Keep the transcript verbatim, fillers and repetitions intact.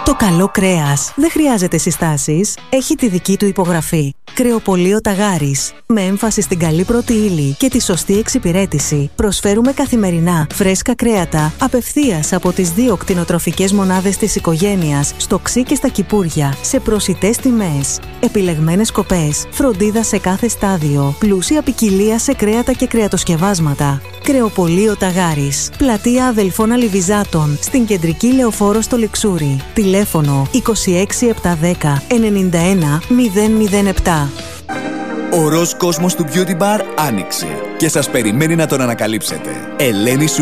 Το καλό κρέας δεν χρειάζεται συστάσεις, έχει τη δική του υπογραφή. Κρεοπωλείο Ταγάρης. Με έμφαση στην καλή πρώτη ύλη και τη σωστή εξυπηρέτηση, προσφέρουμε καθημερινά φρέσκα κρέατα απευθείας από τις δύο κτηνοτροφικές μονάδες της οικογένειας, στο Ξύ και στα Κηπούρια, σε προσιτές τιμές. Επιλεγμένες κοπές, φροντίδα σε κάθε στάδιο, πλούσια ποικιλία σε κρέατα και κρεατοσκευάσματα. Κρεοπωλείο Ταγάρης. Πλατεία Αδελφών Αλιβιζάτων, στην κεντρική Λεωφόρο στο Λιξούρι. Τηλέφωνο είκοσι έξι επτακόσια δέκα ενενήντα ένα μηδέν μηδέν επτά. Ο ροζ κόσμος του Beauty Bar άνοιξε και σας περιμένει να τον ανακαλύψετε. Ελένη